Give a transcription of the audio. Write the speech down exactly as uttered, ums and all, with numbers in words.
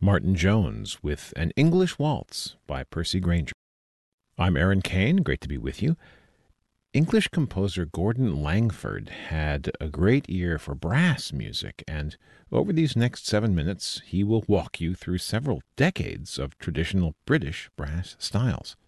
Martin Jones with An English Waltz by Percy Grainger. I'm Aaron Kane, great to be with you. English composer Gordon Langford had a great ear for brass music, and over these next seven minutes he will walk you through several decades of traditional British brass styles.